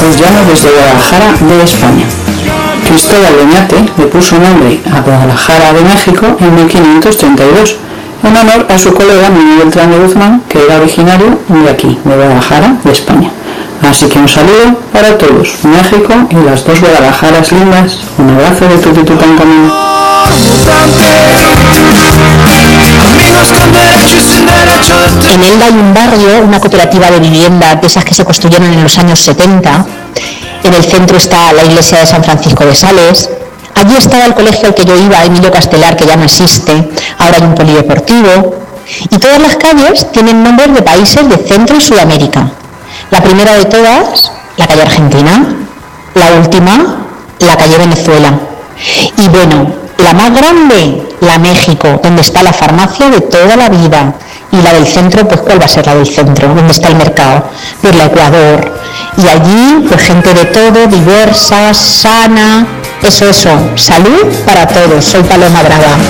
os llamo desde Guadalajara, de España. Cristóbal Oñate le puso nombre a Guadalajara de México en 1532, en honor a su colega Miguel Beltrán de Guzmán, que era originario de aquí, de Guadalajara, de España. Así que un saludo para todos, México y las dos Guadalajaras lindas. Un abrazo de Tuti Tutankamón. En Elda hay un barrio, una cooperativa de vivienda de esas que se construyeron en los años 70. En el centro está la iglesia de San Francisco de Sales. Allí estaba el colegio al que yo iba, Emilio Castelar, que ya no existe. Ahora hay un polideportivo. Y todas las calles tienen nombres de países de Centro y Sudamérica. La primera de todas, la calle Argentina. La última, la calle Venezuela. Y bueno, la más grande, la México, donde está la farmacia de toda la vida. Y la del centro, pues ¿cuál va a ser la del centro? ¿Dónde está el mercado? Pues la Ecuador. Y allí, pues gente de todo, diversa, sana. Eso, salud para todos. Soy Paloma Braga.